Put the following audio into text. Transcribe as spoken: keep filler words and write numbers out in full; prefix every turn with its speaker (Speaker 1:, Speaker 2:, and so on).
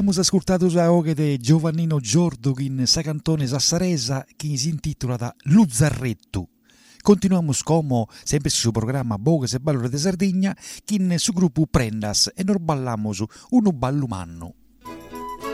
Speaker 1: Abbiamo ascoltato la voce di Giovannino Giordo in sa cantone sassaresa che si intitola da Luzzarretto. Continuiamo come sempre sul programma Bogas e Ballore de Sardegna che su gruppo Prendas e noi balliamo su Uno Ballumanno.